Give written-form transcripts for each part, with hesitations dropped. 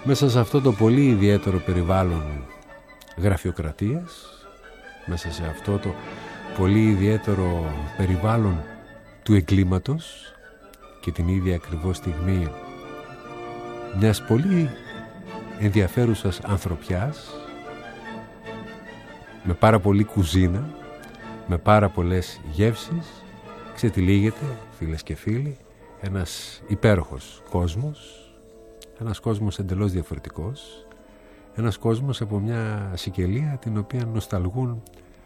Μέσα σε αυτό το πολύ ιδιαίτερο περιβάλλον γραφειοκρατίας, μέσα σε αυτό το πολύ ιδιαίτερο περιβάλλον του εγκλήματος και την ίδια ακριβώς στιγμή μιας πολύ ενδιαφέρουσας ανθρωπιάς, με πάρα πολύ κουζίνα, με πάρα πολλές γεύσεις, ξετυλίγεται, φίλες και φίλοι, ένας υπέροχος κόσμος, ένας κόσμος εντελώς διαφορετικός, ένας κόσμος από μια Σικελία την οποία νοσταλγούν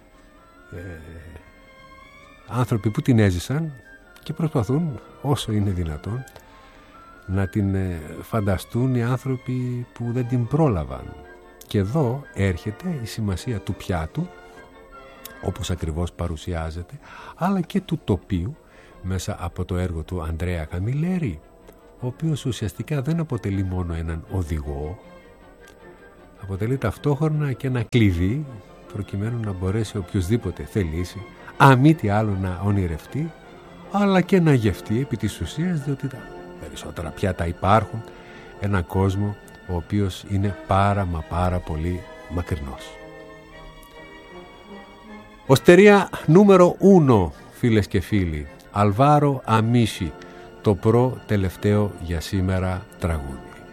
άνθρωποι που την έζησαν και προσπαθούν όσο είναι δυνατόν να την φανταστούν οι άνθρωποι που δεν την πρόλαβαν. Και εδώ έρχεται η σημασία του πιάτου, όπως ακριβώς παρουσιάζεται, αλλά και του τοπίου μέσα από το έργο του Αντρέα Καμιλέρη, ο οποίος ουσιαστικά δεν αποτελεί μόνο έναν οδηγό, αποτελεί ταυτόχρονα και ένα κλειδί προκειμένου να μπορέσει οποιοσδήποτε θελήσει, αν μη τι άλλο, να ονειρευτεί, αλλά και να γευτεί επί της ουσίας, διότι τα περισσότερα πιάτα υπάρχουν, ένα κόσμο ο οποίος είναι πάρα πολύ μακρινός. Οστερία νούμερο 1, φίλες και φίλοι, Αλβάρο Αμίσι, το τελευταίο για σήμερα τραγούδι.